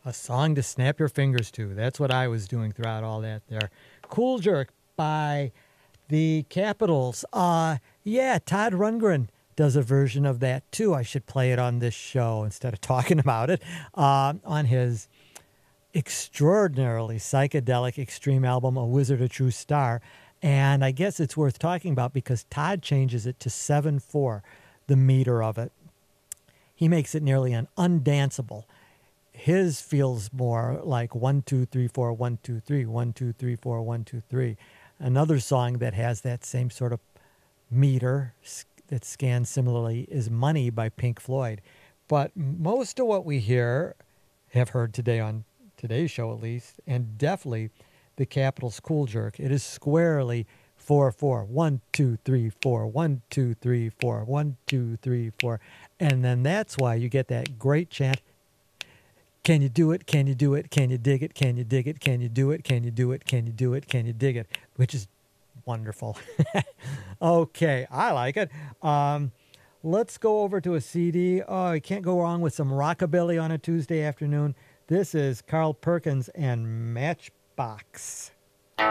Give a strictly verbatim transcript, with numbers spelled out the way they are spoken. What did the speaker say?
A song to snap your fingers to. That's what I was doing throughout all that there. Cool Jerk by the Capitals. Uh, yeah, Todd Rundgren does a version of that too. I should play it on this show instead of talking about it. Uh, on his extraordinarily psychedelic extreme album, A Wizard, a True Star. And I guess it's worth talking about because Todd changes it to seven four, the meter of it. He makes it nearly an undanceable. His feels more like one, two, three, four, one, two, three, one, two, three, four, one, two, three. Another song that has that same sort of meter that scans similarly is Money by Pink Floyd. But most of what we hear, have heard today on today's show at least, and definitely the Capitals' Cool Jerk, it is squarely four four. One, two, three, four. One, two, three, four. One, two, three, four. And then that's why you get that great chant. Can you do it? Can you do it? Can you dig it? Can you dig it? Can you do it? Can you do it? Can you do it? Can you dig it? Which is wonderful. Okay, I like it. Um, let's go over to a C D. Oh, you can't go wrong with some rockabilly on a Tuesday afternoon. This is Carl Perkins and Matchbox.